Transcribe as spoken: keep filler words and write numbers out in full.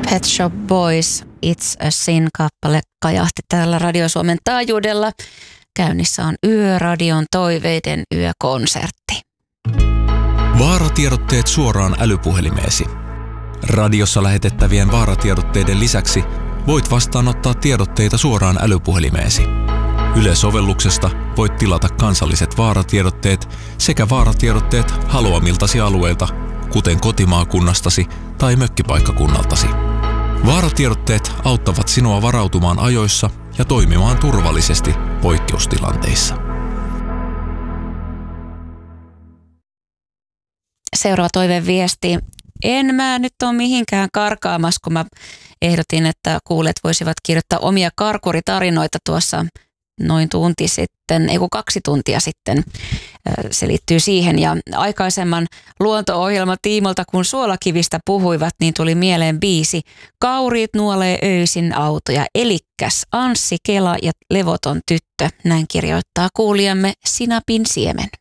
Pet Shop Boys, It's a Sin-kappale kajahti täällä Radio Suomen taajuudella. Käynnissä on Yöradion toiveiden yökonsertti. Vaaratiedotteet suoraan älypuhelimeesi. Radiossa lähetettävien vaaratiedotteiden lisäksi voit vastaanottaa tiedotteita suoraan älypuhelimeesi. Yle-sovelluksesta voit tilata kansalliset vaaratiedotteet sekä vaaratiedotteet haluamiltasi alueilta, kuten kotimaakunnastasi tai mökkipaikkakunnaltasi. Vaaratiedotteet auttavat sinua varautumaan ajoissa ja toimimaan turvallisesti poikkeustilanteissa. Seuraava toiveviesti. En mä nyt ole mihinkään karkaamassa, kun mä ehdotin, että kuulijat voisivat kirjoittaa omia karkuritarinoita tuossa noin tunti sitten, ei kun kaksi tuntia sitten. Se liittyy siihen ja aikaisemman luonto-ohjelman tiimolta, kun suolakivistä puhuivat, niin tuli mieleen biisi Kauriit nuolee öisin autoja, elikkäs Anssi Kela ja levoton tyttö. Näin kirjoittaa kuulijamme Sinapin Siemen.